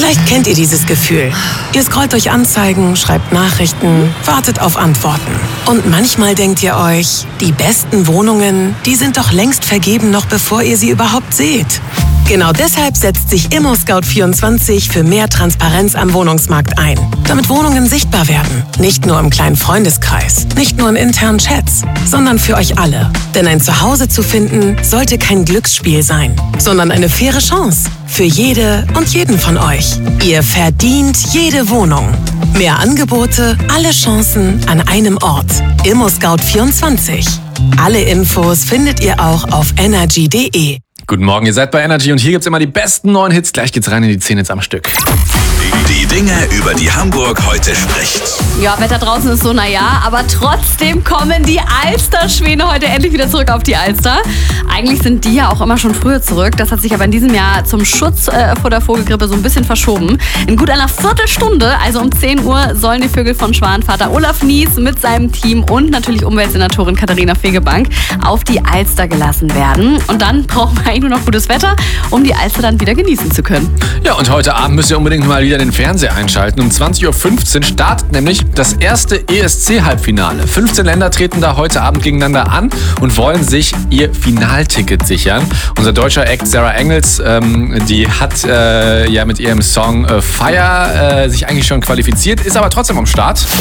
Vielleicht kennt ihr dieses Gefühl. Ihr scrollt durch Anzeigen, schreibt Nachrichten, wartet auf Antworten. Und manchmal denkt ihr euch, die besten Wohnungen, die sind doch längst vergeben, noch bevor ihr sie überhaupt seht. Genau deshalb setzt sich ImmoScout24 für mehr Transparenz am Wohnungsmarkt ein. Damit Wohnungen sichtbar werden. Nicht nur im kleinen Freundeskreis, nicht nur in internen Chats, sondern für euch alle. Denn ein Zuhause zu finden, sollte kein Glücksspiel sein, sondern eine faire Chance. Für jede und jeden von euch. Ihr verdient jede Wohnung. Mehr Angebote, alle Chancen an einem Ort. ImmoScout24. Alle Infos findet ihr auch auf energy.de. Guten Morgen, ihr seid bei Energy und hier gibt's immer die besten neuen Hits. Gleich geht's rein in die 10 Hits am Stück. Die Dinge, über die Hamburg heute spricht. Ja, Wetter draußen ist so, naja, aber trotzdem kommen die Alster-Schwäne heute endlich wieder zurück auf die Alster. Eigentlich sind die ja auch immer schon früher zurück. Das hat sich aber in diesem Jahr zum Schutz vor der Vogelgrippe so ein bisschen verschoben. In gut einer Viertelstunde, also um 10 Uhr, sollen die Vögel von Schwanenvater Olaf Nies mit seinem Team und natürlich Umweltsenatorin Katharina Fegebank auf die Alster gelassen werden. Und dann brauchen wir eigentlich nur noch gutes Wetter, um die Alster dann wieder genießen zu können. Ja, und heute Abend müsst ihr unbedingt mal wieder den Fernseher einschalten. Um 20.15 Uhr startet nämlich das erste ESC-Halbfinale. 15 Länder treten da heute Abend gegeneinander an und wollen sich ihr Finalticket sichern. Unser deutscher Act Sarah Engels, die hat ja mit ihrem Song Fire sich eigentlich schon qualifiziert, ist aber trotzdem am Start.